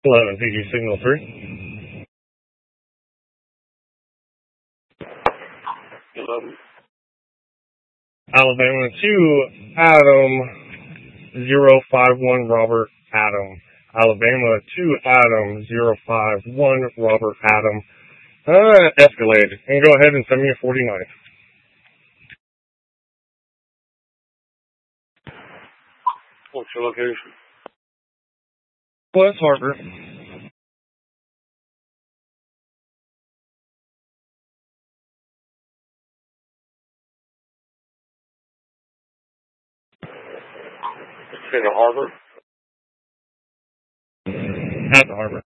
11 PG signal 3. 11. Alabama 2, Adam 051 Robert Adam. Alabama 2, Adam 051 Robert Adam. Escalade. And go ahead and send me a 49. What's your location? West Harbor. It's in the harbor? At the harbor.